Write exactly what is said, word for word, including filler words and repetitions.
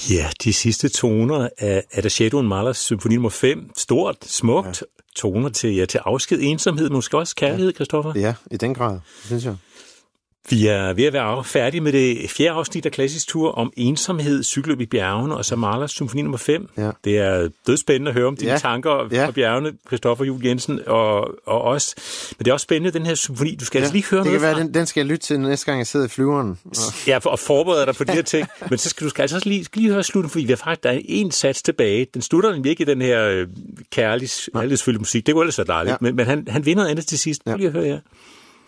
Ja, de sidste toner af Adagietto und Mahlers symfoni nummer fem. Stort, smukt. Ja. Toner til, ja, til afsked, ensomhed, måske også kærlighed, Christoffer. Ja, i den grad, synes jeg. Vi er ved at være færdige med det fjerde afsnit af Klassisk Tur om ensomhed, cykelløb i bjergene, og så Mahlers symfoni nummer fem. Ja. Det er dødspændende at høre om dine ja. tanker ja. fra bjergene, Christoffer Juhl Jensen og, og os. Men det er også spændende, den her symfoni. Du skal ja. altså lige høre det noget kan fra. være, den, den skal jeg lytte til næste gang, jeg sidder i flyveren. Og... Ja, for at forberede dig på de her ting. Men så skal du skal altså også lige, skal lige høre slutten, fordi vi har faktisk, der er en sats tilbage. Den slutter den virkelig i den her øh, kærlige, kærlighedsfulde musik. Det kunne ellers være dejligt. Ja. Men, men han, han vinder andet til sidst. Ja. Lige at høre, ja.